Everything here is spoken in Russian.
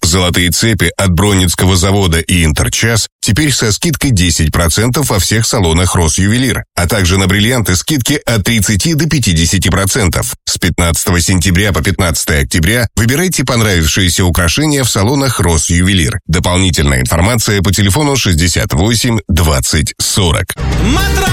Золотые цепи от Бронницкого завода и Интерчас теперь со скидкой 10% во всех салонах Россювелир, а также на бриллианты скидки от 30 до 50%. С 15 сентября по 15 октября выбирайте понравившиеся украшения в салонах Россювелир. Дополнительная информация по телефону 68 20 40.